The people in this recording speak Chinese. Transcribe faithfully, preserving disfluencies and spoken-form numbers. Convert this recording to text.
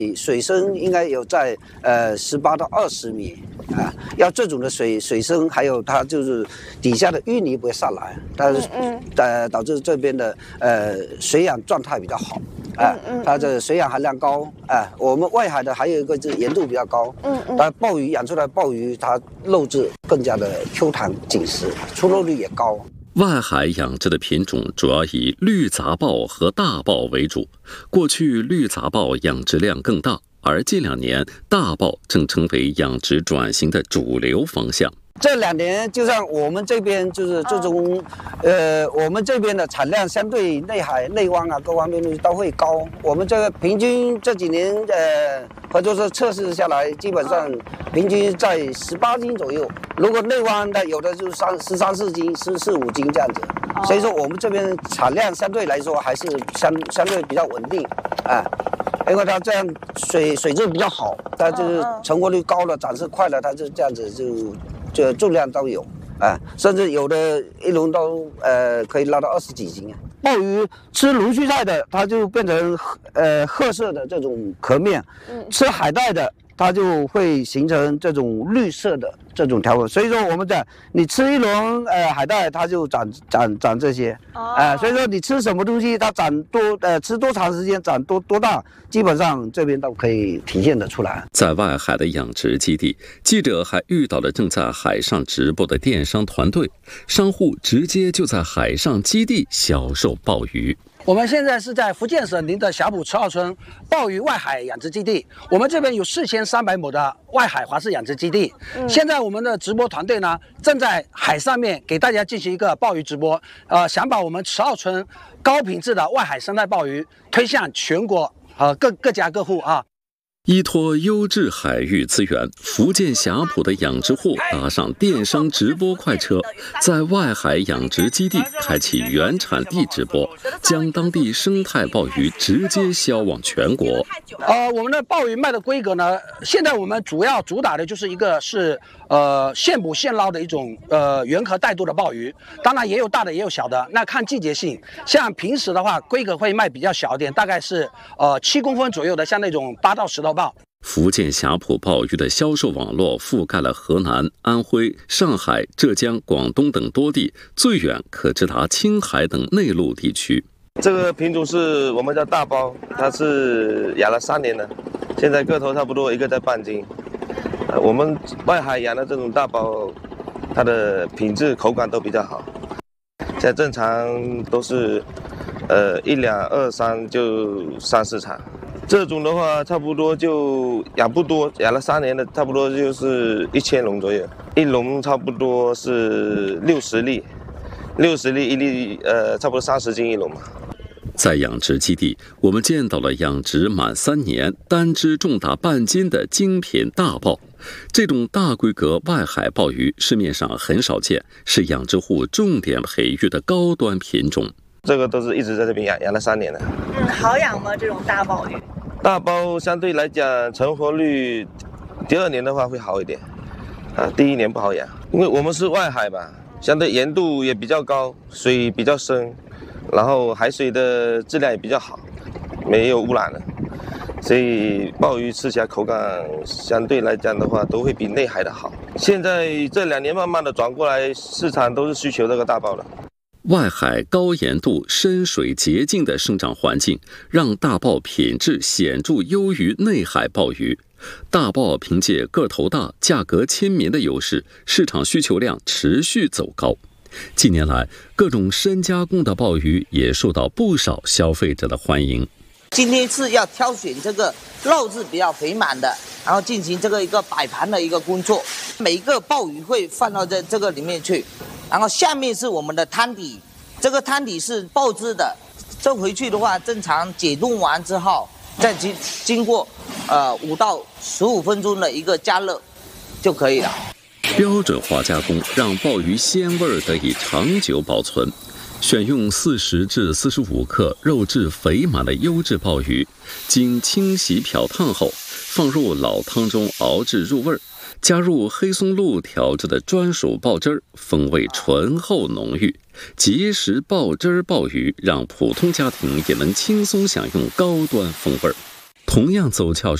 水深应该有在呃十八到二十米啊，要这种的水水深，还有它就是底下的淤泥不会上来，它是呃导致这边的呃水养状态比较好啊，它的水养含量高啊。我们外海的还有一个就是盐度比较高，嗯嗯，它鲍鱼养出来鲍鱼它肉质更加的 Q 弹紧实，出肉率也高。 外海养殖的品种主要以绿杂鲍和大鲍为主，过去绿杂鲍养殖量更大，而近两年大鲍正成为养殖转型的主流方向。 这两年，就像我们这边就是这种，呃，我们这边的产量相对内海、内湾啊各方面都会高。我们这个平均这几年，呃，或者说测试下来，基本上平均在十八斤左右。如果内湾的有的就是三十三四斤、十四五斤这样子。所以说我们这边产量相对来说还是相相对比较稳定，啊，因为它这样水水质比较好，它就是成活率高了，长势快了，它就这样子就。这重量都有啊，甚至有的一笼都呃可以拉到二十几斤啊。鲍鱼吃芦须菜的，它就变成呃褐色的这种壳面；嗯、吃海带的，它就会形成这种绿色的这种条纹。所以说我们在你吃一笼呃海带，它就长长长这些，啊、呃，所以说你吃什么东西，它长多呃吃多长时间，长多多大，基本上这边都可以体现得出来。 在外海的养殖基地，记者还遇到了正在海上直播的电商团队，商户直接就在海上基地销售鲍鱼。 我们现在是在福建省宁德霞浦池澳村鲍鱼外海养殖基地，我们这边有四千三百亩的外海华氏养殖基地。嗯、现在我们的直播团队呢，正在海上面给大家进行一个鲍鱼直播，呃，想把我们池澳村高品质的外海生态鲍鱼推向全国呃各各家各户啊。 依托优质海域资源，福建霞浦的养殖户搭上电商直播快车，在外海养殖基地开启原产地直播，将当地生态鲍鱼直接销往全国。 呃，我们的鲍鱼卖的规格呢，现在我们主要主打的就是一个是呃现捕现捞的一种呃原壳带肚的鲍鱼，当然也有大的也有小的，那看季节性。像平时的话，规格会卖比较小一点，大概是呃七公分左右的，像那种八到十头鲍。 福建霞浦鲍鱼的销售网络覆盖了河南、安徽、上海、浙江、广东等多地，最远可直达青海等内陆地区。 这个品种是我们叫大鲍，它是养了三年了，现在个头差不多一个在半斤。呃，我们外海养的这种大鲍，它的品质口感都比较好，现在正常都是，呃一两二三就三四场。这种的话，差不多就养不多，养了三年的，差不多就是一千笼左右，一笼差不多是六十粒，六十粒一粒，呃，差不多三十斤一笼嘛。 在养殖基地，我们见到了养殖满三年、单只重达半斤的精品大鲍。这种大规格外海鲍鱼市面上很少见，是养殖户重点培育的高端品种。 这个都是一直在这边养，养了三年了。 嗯，好养吗？这种大鲍鱼？ 大鲍相对来讲成活率，第二年的话会好一点，啊，第一年不好养，因为我们是外海吧，相对盐度也比较高，水比较深，然后海水的质量也比较好，没有污染了，所以鲍鱼吃起来口感相对来讲的话都会比内海的好。现在这两年慢慢的转过来，市场都是需求这个大鲍了。 外海高盐度、深水洁净的生长环境，让大鲍品质显著优于内海鲍鱼。大鲍凭借个头大、价格亲民的优势，市场需求量持续走高。近年来，各种深加工的鲍鱼也受到不少消费者的欢迎。 今天是要挑选这个肉质比较肥满的，然后进行这个一个摆盘的一个工作。每一个鲍鱼会放到这这个里面去。然后下面是我们的汤底，这个汤底是鲍汁的，这回去的话，正常解冻完之后，再经经过呃五到十五分钟的一个加热就可以了。 标准化加工让鲍鱼鲜味得以长久保存。选用四十至四十五克肉质肥满的优质鲍鱼，经清洗漂烫后，放入老汤中熬至入味，加入黑松露调制的专属鲍汁儿，风味醇厚浓郁。即食鲍汁儿鲍鱼，让普通家庭也能轻松享用高端风味。 同样走俏